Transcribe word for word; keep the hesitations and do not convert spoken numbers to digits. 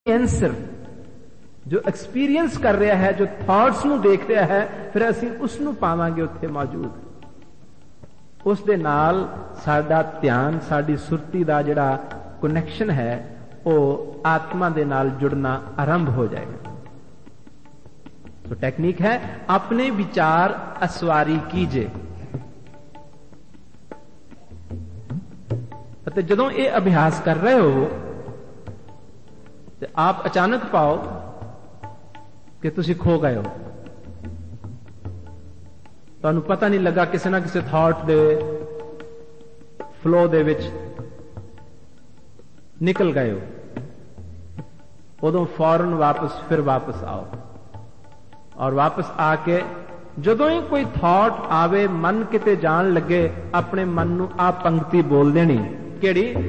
ਐਕਸਪੀਰੀਐਂਸਰ, ਜੋ ਐਕਸਪੀਰੀਐਂਸ ਕਰ ਰਿਹਾ ਹੈ, ਜੋ ਥਾਟਸ ਨੂੰ ਦੇਖ ਰਿਹਾ ਹੈ, ਫਿਰ ਅਸੀਂ ਉਸ ਨੂੰ ਪਾਵਾਂਗੇ ਉੱਥੇ ਮੌਜੂਦ। ਉਸ ਦੇ ਨਾਲ ਸਾਡਾ ਧਿਆਨ, ਸਾਡੀ ਸੁਰਤੀ ਦਾ ਜਿਹੜਾ ਕਨੈਕਸ਼ਨ ਹੈ ਉਹ ਆਤਮਾ ਦੇ ਨਾਲ ਜੁੜਨਾ ਆਰੰਭ ਹੋ ਜਾਏਗਾ। ਸੋ ਟੈਕਨੀਕ ਹੈ ਆਪਣੇ ਵਿਚਾਰ ਅਸਵਾਰੀ ਕੀਜੇ। ਅਤੇ ਜਦੋਂ ਇਹ ਅਭਿਆਸ ਕਰ ਰਹੇ ਹੋ ਤੇ ਆਪ ਅਚਾਨਕ ਪਾਓ ਕਿ ਤੁਸੀਂ ਖੋ ਗਏ ਹੋ। ਤੁਹਾਨੂੰ ਪਤਾ ਨਹੀਂ ਲੱਗਾ, ਕਿਸੇ ਨਾ ਕਿਸੇ ਥਾਟ ਦੇ ਫਲੋ ਦੇ ਵਿੱਚ ਨਿਕਲ ਗਏ ਹੋ। ਉਦੋਂ ਫੌਰਨ ਵਾਪਸ ਫਿਰ ਵਾਪਸ ਆਓ, ਔਰ ਵਾਪਸ ਆ ਕੇ ਜਦੋਂ ਹੀ ਕੋਈ ਥਾਟ ਆਵੇ, ਮਨ ਕਿਤੇ ਜਾਣ ਲੱਗੇ, ਆਪਣੇ ਮਨ ਨੂੰ ਆ ਪੰਕਤੀ ਬੋਲ ਦੇਣੀ। ਕਿਹੜੀ?